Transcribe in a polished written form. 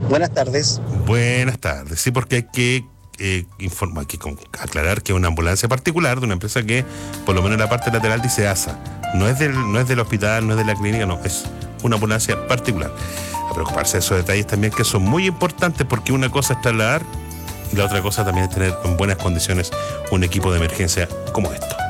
Buenas tardes. Buenas tardes. Sí, porque hay que aclarar que es una ambulancia particular de una empresa que, por lo menos en la parte lateral, dice ASA. No es del hospital, no es de la clínica, no, es una ambulancia particular. A preocuparse de esos detalles también, que son muy importantes, porque una cosa es trasladar y la otra cosa también es tener en buenas condiciones un equipo de emergencia como esto.